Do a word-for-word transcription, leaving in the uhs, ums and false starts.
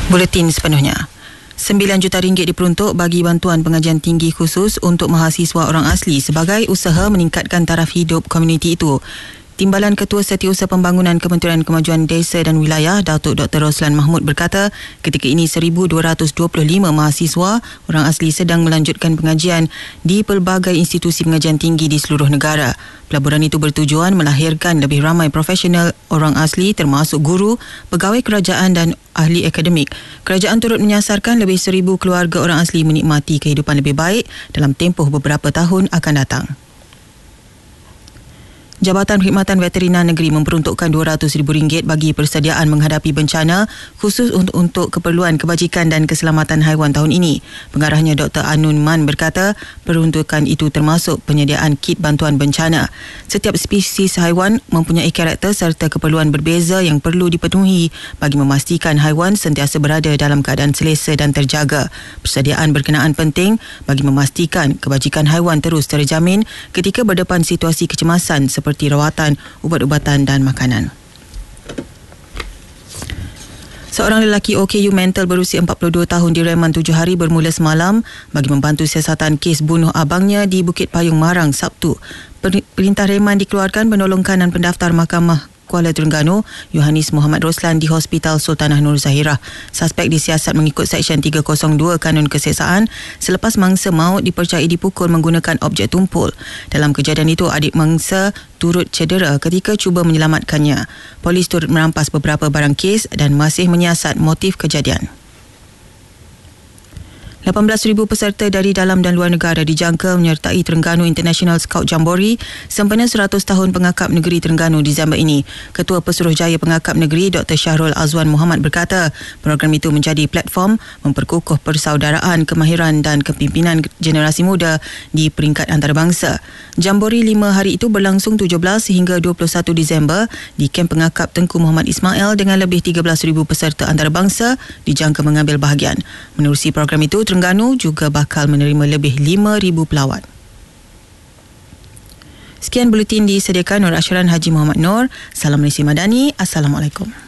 Buletin sepenuhnya. sembilan juta ringgit diperuntuk bagi bantuan pengajian tinggi khusus untuk mahasiswa orang asli sebagai usaha meningkatkan taraf hidup komuniti itu. Timbalan Ketua Setiausaha Pembangunan Kementerian Kemajuan Desa dan Wilayah, Datuk Doktor Roslan Mahmud berkata, ketika ini seribu dua ratus dua puluh lima mahasiswa orang asli sedang melanjutkan pengajian di pelbagai institusi pengajian tinggi di seluruh negara. Pelaburan itu bertujuan melahirkan lebih ramai profesional orang asli termasuk guru, pegawai kerajaan dan ahli akademik. Kerajaan turut menyasarkan lebih seribu keluarga orang asli menikmati kehidupan lebih baik dalam tempoh beberapa tahun akan datang. Jabatan Perkhidmatan Veterina Negeri memperuntukkan dua ratus ribu ringgit bagi persediaan menghadapi bencana khusus untuk, untuk keperluan kebajikan dan keselamatan haiwan tahun ini. Pengarahnya Doktor Anun Man berkata, peruntukan itu termasuk penyediaan kit bantuan bencana. Setiap spesies haiwan mempunyai karakter serta keperluan berbeza yang perlu dipenuhi bagi memastikan haiwan sentiasa berada dalam keadaan selesa dan terjaga. Persediaan berkenaan penting bagi memastikan kebajikan haiwan terus terjamin ketika berdepan situasi kecemasan seperti seperti rawatan, ubat-ubatan dan makanan. Seorang lelaki O K U mental berusia empat puluh dua tahun direman tujuh hari bermula semalam bagi membantu siasatan kes bunuh abangnya di Bukit Payung Marang Sabtu. Perintah reman dikeluarkan penolong kanan pendaftar Mahkamah Kuala Terengganu, Yohanis Muhammad Roslan di Hospital Sultanah Nur Zahirah. Suspek disiasat mengikut Seksyen tiga kosong dua Kanun Keseksaan selepas mangsa maut dipercayai dipukul menggunakan objek tumpul. Dalam kejadian itu, adik mangsa turut cedera ketika cuba menyelamatkannya. Polis turut merampas beberapa barang kes dan masih menyiasat motif kejadian. lapan belas ribu peserta dari dalam dan luar negara dijangka menyertai Terengganu International Scout Jamboree sempena seratus tahun Pengakap Negeri Terengganu Disember ini. Ketua Pesuruhjaya Pengakap Negeri Doktor Syahrul Azwan Muhammad berkata, program itu menjadi platform memperkukuh persaudaraan, kemahiran dan kepimpinan generasi muda di peringkat antarabangsa. Jamboree lima hari itu berlangsung tujuh belas hingga dua puluh satu Disember di Kem Pengakap Tengku Muhammad Ismail dengan lebih tiga belas ribu peserta antarabangsa dijangka mengambil bahagian. Menerusi program itu, Terengganu juga bakal menerima lebih lima ribu pelawat. Sekian buletin disediakan Nur Asyaran Haji Muhammad Nur. Salam Malaysia Madani. Assalamualaikum.